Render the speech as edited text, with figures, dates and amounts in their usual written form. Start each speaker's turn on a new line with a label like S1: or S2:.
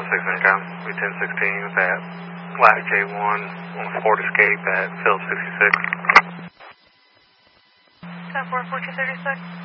S1: income. We 1016 with that Lat J1 on the Ford Escape at Phillips 66.
S2: 10-4, 4236.